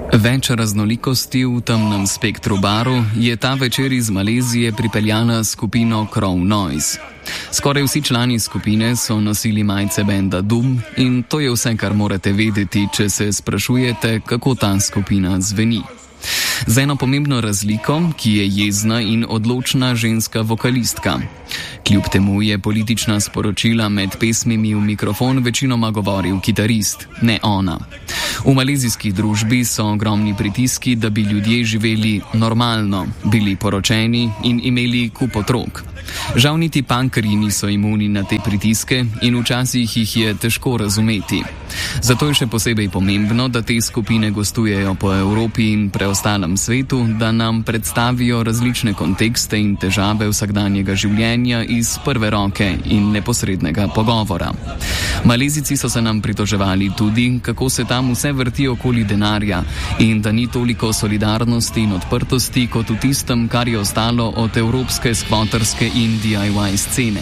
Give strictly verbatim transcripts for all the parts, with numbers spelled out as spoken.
Več raznolikosti v temnem spektru barv je ta večer iz Malezije pripeljala skupino Crow Noise. Skoraj vsi člani skupine so nosili majice benda Doom in to je vse, kar morate vedeti, če se sprašujete, kako ta skupina zveni. Z eno pomembno razliko, ki je jezna in odločna ženska vokalistka. Kljub temu je politična sporočila med pesmimi v mikrofon večinoma govoril kitarist, ne ona. V malezijski družbi so ogromni pritiski, da bi ljudje živeli normalno, bili poročeni in imeli kup otrok. Žal niti punkerji niso imuni na te pritiske in včasih jih je težko razumeti. Zato je še posebej pomembno, da te skupine gostujejo po Evropi in preostalem svetu, da nam predstavijo različne kontekste in težave vsakdanjega življenja iz prve roke in neposrednega pogovora. Malezijci so se nam pritoževali tudi, kako se tam vse vrti okoli denarja in da ni toliko solidarnosti in odprtosti kot v tistem, kar je ostalo od evropske skvoterske in D I Y scene.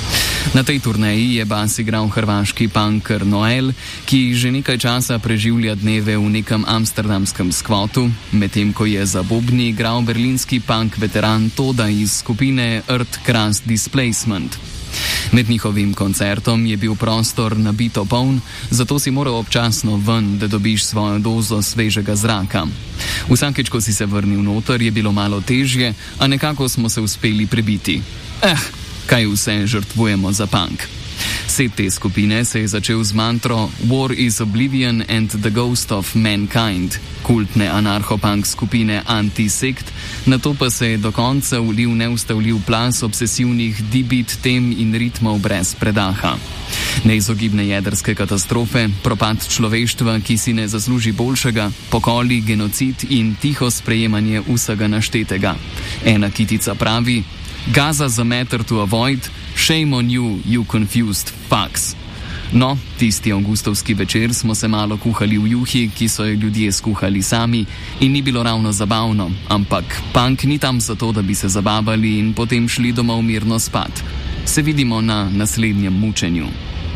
Na tej turneji je bas igral hrvaški punker Noel, ki že nekaj časa preživlja dneve v nekem amsterdamskem skvotu, medtem ko je za bobni igral berlinski punk veteran Toda iz skupine Earth Crust Displacement. Med njihovim koncertom je bil prostor nabito poln, zato si moral občasno ven, da dobiš svojo dozo svežega zraka. Vsakeč, ko si se vrnil noter, je bilo malo težje, a nekako smo se uspeli prebiti. Eh, kaj vse žrtvujemo za punk. Set te skupine se je začel z mantro War is Oblivion and the Ghost of Mankind, kultne anarcho-punk skupine Anti-Sekt, nato pa se je do konca ulil neustavljiv plas obsesivnih D-beat tem in ritmov brez predaha. Neizogibne jedrske katastrofe, propad človeštva, ki si ne zasluži boljšega, pokoli, genocid in tiho sprejemanje vsega naštetega. Ena kitica pravi: Gaza is a matter to avoid, shame on you, you confused fucks. No, tisti avgustovski večer smo se malo kuhali v juhi, ki so jo ljudje skuhali sami in ni bilo ravno zabavno, ampak punk ni tam zato, da bi se zabavali in potem šli domov mirno spat. Se vidimo na naslednjem mučenju.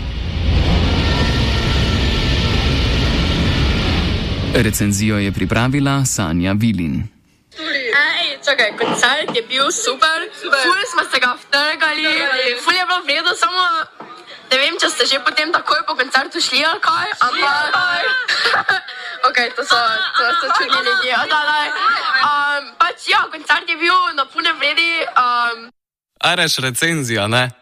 Recenzijo je pripravila Sanja Vilin. Čakaj, koncert je bil super, super. Ful smo se ga vtrgali, ful je bilo vredo, samo ne vem, če ste že potem takoj po koncertu šli ali kaj, ampak ok, to so, to so čudni ljudje, um, pač ja, koncert je bil na pune vredi. Um... Areš recenzijo, ne?